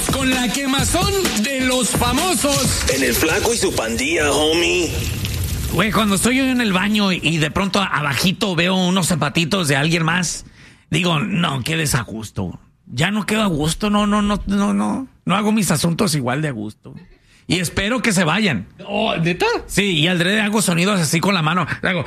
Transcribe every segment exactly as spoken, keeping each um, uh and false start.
con la quemazón de los famosos. En el Flaco y su pandilla, homie. Güey, cuando estoy yo en el baño y de pronto abajito veo unos zapatitos de alguien más, digo, no, qué desajusto. Ya no quedo a gusto, no, no, no, no, no. No hago mis asuntos igual de a gusto. Y espero que se vayan. Oh, ¿neta? Sí, y al drede hago sonidos así con la mano. Hago...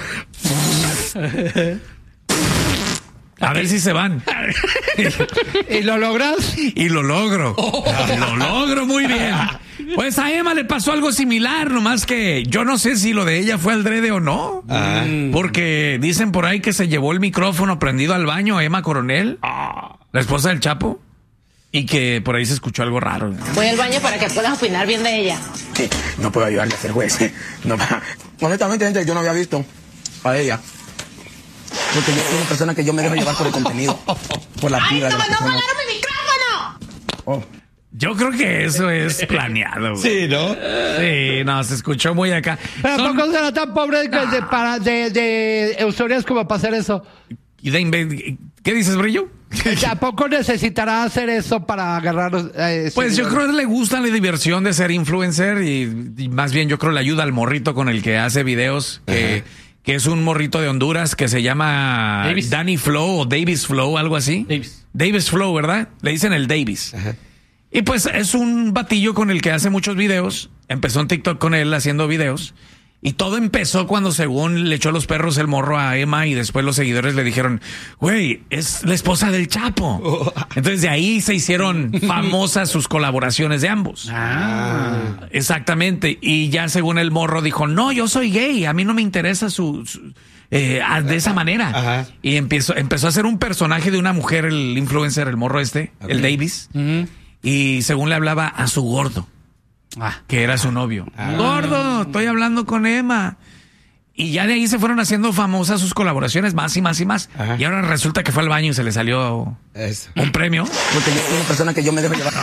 A ver si se van. ¿Y lo logras? Y lo logro. Lo logro muy bien. Pues a Emma le pasó algo similar, nomás que yo no sé si lo de ella fue al drede o no. Ah. Porque dicen por ahí que se llevó el micrófono prendido al baño Emma Coronel, la esposa del Chapo, y que por ahí se escuchó algo raro. Voy al baño para que puedas opinar bien de ella. Sí, no puedo ayudarle a ser juez. No, honestamente, gente, yo no había visto a ella. Porque yo soy una persona que yo me dejo llevar por el contenido. Por la ¡Ay, vida no, de las no personas. jalaron mi micrófono! Oh. Yo creo que eso es planeado. Sí, ¿no? Sí, no, se escuchó muy acá. Pero Son... poco será tan pobre de, de, para, de, de Eustorias como para hacer eso. ¿Y de, ¿Qué dices, Brillo? ¿A poco necesitará hacer eso para agarrar? Eh, pues yo creo que le gusta la diversión de ser influencer y, y más bien yo creo le ayuda al morrito con el que hace videos, que, que es un morrito de Honduras que se llama Davis. Danny Flow o Davis Flow, algo así. Davis. Davis Flow, ¿verdad? Le dicen el Davis. Ajá. Y pues es un batillo con el que hace muchos videos. Empezó en TikTok con él haciendo videos. Y todo empezó cuando según le echó los perros el morro a Emma y después los seguidores le dijeron, güey, es la esposa del Chapo. Entonces de ahí se hicieron famosas sus colaboraciones de ambos. Ah. Exactamente. Y ya según el morro dijo, no, yo soy gay, a mí no me interesa su... su eh, de esa manera. Ajá. Y empezó, empezó a ser un personaje de una mujer, el influencer, el morro este, okay. el Davis. Uh-huh. Y según le hablaba a su gordo. Ah, que era su novio. Ah. Gordo, estoy hablando con Emma. Y ya de ahí se fueron haciendo famosas sus colaboraciones más y más y más. Ajá. Y ahora resulta que fue al baño y se le salió Eso. un premio. Porque yo soy una persona que yo me dejo llevar.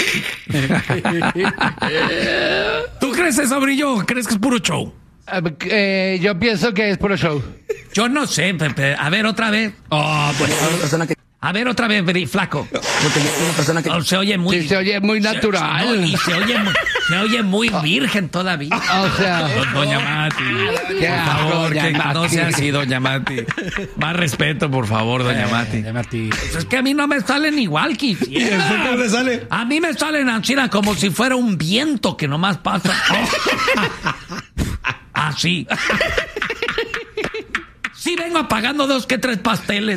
¿Tú crees eso, Brillo? ¿Crees que es puro show? Uh, eh, yo pienso que es puro show. Yo no sé, Pepe. A ver, otra vez. Oh, pues. Yo soy una persona que... A ver, otra vez, Flaco. Porque yo soy una persona que... Oh, se oye muy... Sí, se oye muy natural. Se, no, y se oye muy, se oye muy virgen todavía. O sea... Doña Mati. Qué por favor, doña que Mati. no sea así, Doña Mati. Más respeto, por favor, Doña Mati. Doña Mati. Pues es que a mí no me salen igual, que ¿Y eso qué le sale? A mí me salen así como si fuera un viento que nomás pasa. Así. Sí, vengo apagando dos que tres pasteles.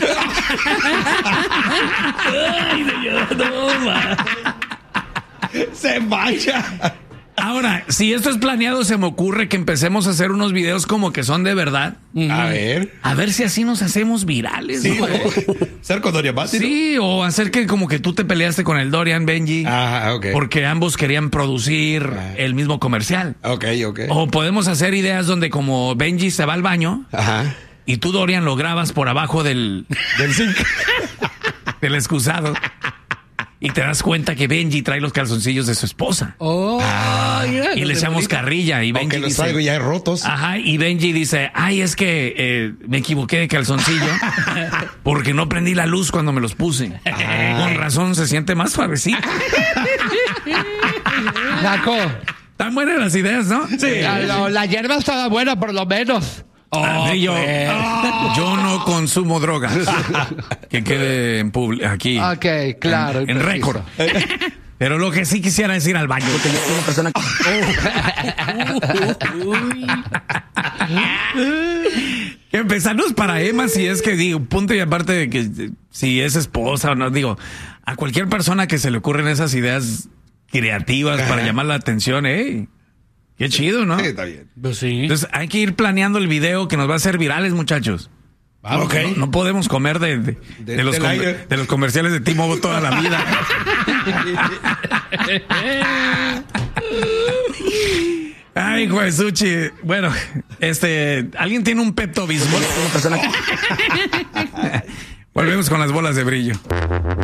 Ay, no, ma. Se mancha. Ahora, si esto es planeado, se me ocurre que empecemos a hacer unos videos como que son de verdad. A ver. A ver si así nos hacemos virales. Sí, ¿no? Ser con Dorian Mati. Sí, ¿no? O hacer que como que tú te peleaste con el Dorian, Benji. Ah, ok. Porque ambos querían producir ah. el mismo comercial. Ok, ok. O podemos hacer ideas donde como Benji se va al baño. Ajá. Y tú, Dorian, lo grabas por abajo del... Del zinc. Del excusado. Y te das cuenta que Benji trae los calzoncillos de su esposa. Oh. Ah, yeah, y le echamos carrilla. Y Benji Aunque los dice, traigo ya rotos. Ajá, y Benji dice, ay, es que eh, me equivoqué de calzoncillo porque no prendí la luz cuando me los puse. Ah. Con razón se siente más suavecito. Naco. Están buenas las ideas, ¿no? Sí. La, la, la hierba estaba buena, por lo menos. Oh, yo, oh. yo no consumo drogas. Que quede en público aquí. Ok, claro. En, en récord. Pero lo que sí quisiera decir al baño. Porque yo soy una persona que... Empezarnos para Emma, si es que digo, punto y aparte de que si es esposa o no, digo, a cualquier persona que se le ocurren esas ideas creativas para llamar la atención, eh. Qué chido, ¿no? Sí, está bien. Pues sí. Entonces hay que ir planeando el video que nos va a hacer virales, muchachos. Ah, ok. No, no podemos comer de, de, de, de, los com- de los comerciales de T-Mobile toda la vida. Ay, Juesuchi. Bueno, este, ¿alguien tiene un Pepto Bismol? Volvemos con las bolas de brillo.